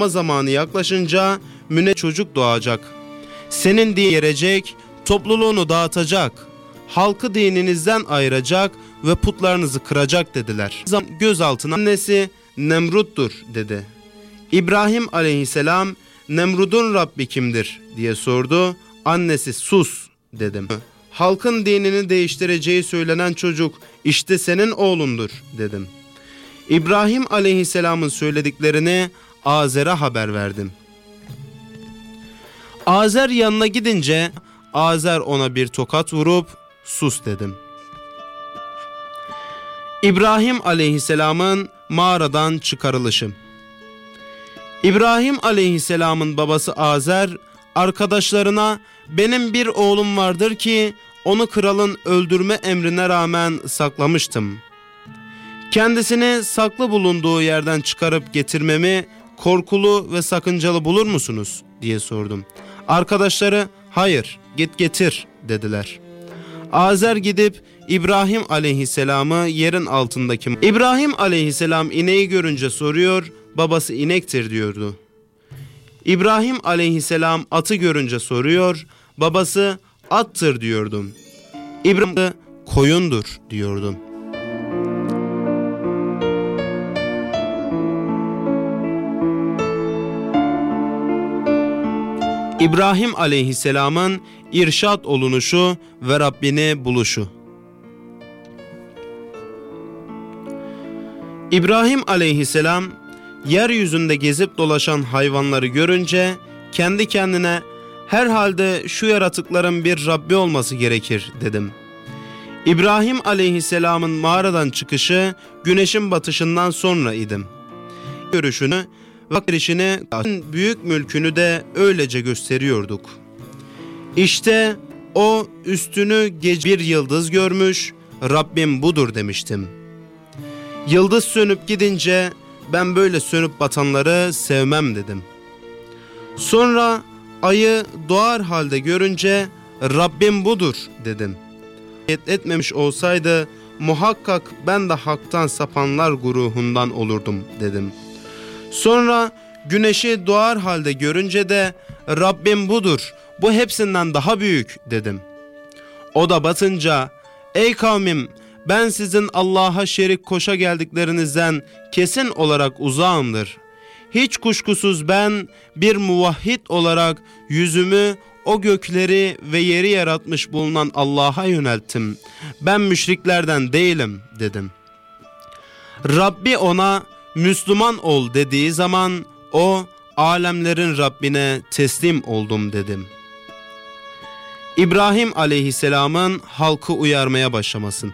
doğma zamanı yaklaşınca çocuk doğacak. Senin dini yerecek, topluluğunu dağıtacak, halkı dininizden ayıracak ve putlarınızı kıracak dediler. Gözaltına annesi Nemrut'tur dedi. İbrahim aleyhisselam Nemrud'un Rabbi kimdir diye sordu. Annesi sus dedim. Halkın dinini değiştireceği söylenen çocuk işte senin oğlundur dedim. İbrahim aleyhisselamın söylediklerini Azer'e haber verdim. Azer yanına gidince Azer ona bir tokat vurup sus dedim. İbrahim aleyhisselamın mağaradan çıkarılışı. İbrahim aleyhisselamın babası Azer arkadaşlarına benim bir oğlum vardır ki onu kralın öldürme emrine rağmen saklamıştım. Kendisini saklı bulunduğu yerden çıkarıp getirmemi korkulu ve sakıncalı bulur musunuz diye sordum. Arkadaşları hayır git getir dediler. Azer gidip İbrahim aleyhisselamı yerin altındaki... İbrahim aleyhisselam ineği görünce soruyor, babası inektir diyordu. İbrahim aleyhisselam atı görünce soruyor, babası attır diyordum. İbrahim koyundur diyordum. İbrahim aleyhisselamın irşad olunuşu ve Rabbini buluşu. İbrahim aleyhisselam yeryüzünde gezip dolaşan hayvanları görünce kendi kendine herhalde şu yaratıkların bir Rabbi olması gerekir dedim. İbrahim aleyhisselamın mağaradan çıkışı güneşin batışından sonra idim. Görüşünü ve girişini, büyük mülkünü de öylece gösteriyorduk. İşte o üstünü bir yıldız görmüş, Rabbim budur demiştim. Yıldız sönüp gidince ben böyle sönüp batanları sevmem dedim. Sonra ayı doğar halde görünce Rabbim budur dedim. Etmemiş olsaydı muhakkak ben de haktan sapanlar güruhundan olurdum dedim. Sonra güneşi doğar halde görünce de Rabbim budur, bu hepsinden daha büyük dedim. O da batınca ey kavmim ben sizin Allah'a şerik koşa geldiklerinizden kesin olarak uzağımdır. Hiç kuşkusuz ben bir muvahhid olarak yüzümü o gökleri ve yeri yaratmış bulunan Allah'a yönelttim. Ben müşriklerden değilim dedim. Rabbi ona Müslüman ol dediği zaman o alemlerin Rabbine teslim oldum dedim. İbrahim aleyhisselamın halkı uyarmaya başlamasın.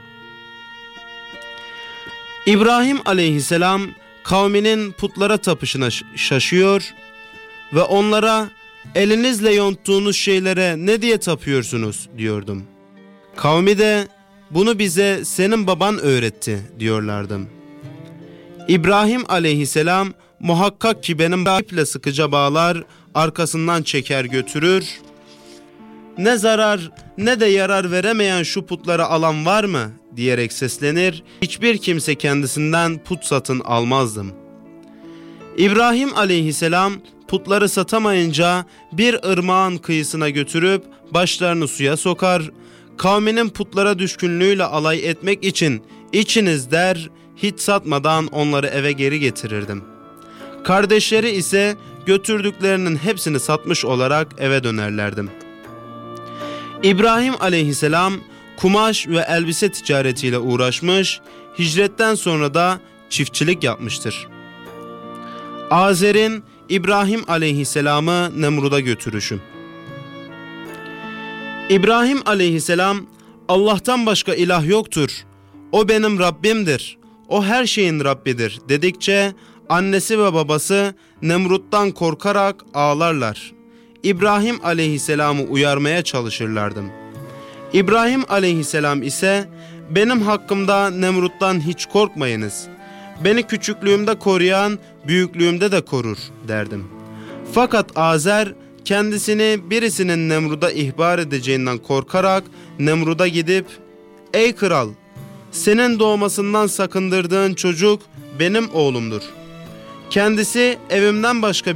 İbrahim aleyhisselam kavminin putlara tapışına şaşıyor ve onlara elinizle yonttuğunuz şeylere ne diye tapıyorsunuz diyordum. Kavmi de bunu bize senin baban öğretti diyorlardım. İbrahim aleyhisselam muhakkak ki benim iple sıkıca bağlar arkasından çeker götürür. Ne zarar ne de yarar veremeyen şu putları alan var mı diyerek seslenir. Hiçbir kimse kendisinden put satın almazdım. İbrahim aleyhisselam putları satamayınca bir ırmağın kıyısına götürüp başlarını suya sokar. Kavminin putlara düşkünlüğüyle alay etmek için içiniz der, hiç satmadan onları eve geri getirirdim. Kardeşleri ise götürdüklerinin hepsini satmış olarak eve dönerlerdim. İbrahim aleyhisselam kumaş ve elbise ticaretiyle uğraşmış, hicretten sonra da çiftçilik yapmıştır. Azer'in İbrahim aleyhisselamı Nemrud'a götürüşü. İbrahim aleyhisselam Allah'tan başka ilah yoktur, o benim Rabbimdir, o her şeyin Rabbidir dedikçe annesi ve babası Nemrut'tan korkarak ağlarlar. İbrahim aleyhisselamı uyarmaya çalışırlardı. İbrahim aleyhisselam ise benim hakkımda Nemrut'tan hiç korkmayınız. Beni küçüklüğümde koruyan büyüklüğümde de korur derdim. Fakat Azer kendisini birisinin Nemrut'a ihbar edeceğinden korkarak Nemrut'a gidip ey kral senin doğmasından sakındırdığın çocuk benim oğlumdur. Kendisi evimden başka